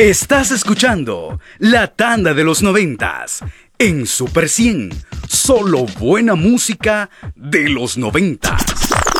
Estás escuchando La Tanda de los 90s en Super 100. Solo buena música de los 90.